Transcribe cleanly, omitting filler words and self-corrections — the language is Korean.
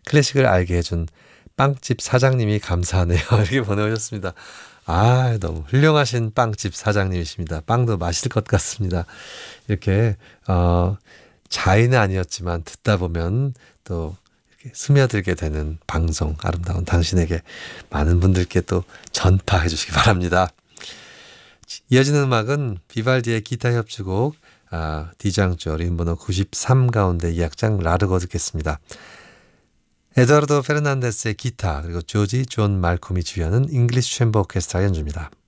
클래식을 알게 해준 빵집 사장님이 감사하네요. 이렇게 보내오셨습니다. 아, 너무 훌륭하신 빵집 사장님이십니다. 빵도 맛있을 것 같습니다. 이렇게 자의는 아니었지만 듣다 보면 또 이렇게 스며들게 되는 방송, 아름다운 당신에게 많은 분들께 또 전파해 주시기 바랍니다. 이어지는 음악은 비발디의 기타 협주곡 디장조 린번호 93 가운데 2악장 라르고 듣겠습니다. 에드와르도 페르난데스의 기타 그리고 조지 존 말콤이 주연은 잉글리시 챔버 오케스트라 연주입니다.